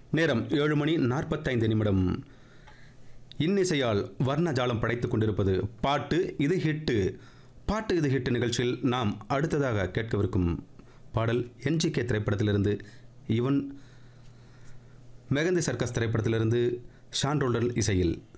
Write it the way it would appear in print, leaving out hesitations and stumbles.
நேரம் 7:45. இன்னிசையால் வர்ணஜாலம் படைத்துக் கொண்டிருப்பது பாட்டு இது ஹிட்டு. பாட்டு இது ஹிட்டு நிகழ்ச்சியில் நாம் அடுத்ததாக கேட்கவிருக்கும் பாடல் NGK திரைப்படத்திலிருந்து இவன் மெகந்தி சர்க்கஸ் திரைப்படத்திலிருந்து ஷான் ரோல்டன் இசையில்